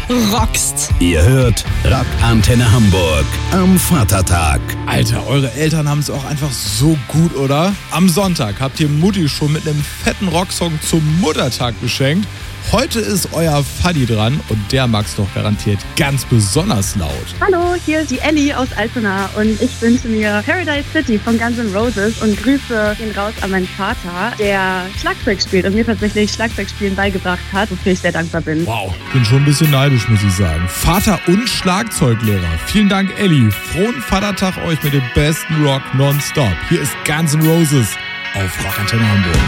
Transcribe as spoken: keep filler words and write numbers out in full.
rockst. Ihr hört Rock Antenne Hamburg am Vatertag. Alter, eure Eltern haben es auch einfach so gut, oder? Am Sonntag habt ihr Mutti schon mit einem fetten Rocksong zum Muttertag beschenkt. Heute ist euer Vati dran und der mag's doch garantiert ganz besonders laut. Hallo, hier ist die Ellie aus Altona und ich wünsche mir Paradise City von Guns N' Roses und Grüße gehen raus an meinen Vater, der Schlagzeug spielt und mir tatsächlich Schlagzeugspielen beigebracht hat, wofür ich sehr dankbar bin. Wow, bin schon ein bisschen neidisch, muss ich sagen. Vater und Schlagzeuglehrer. Vielen Dank, Ellie. Frohen Vatertag euch mit dem besten Rock nonstop. Hier ist Guns N' Roses auf Rock Antenne Hamburg.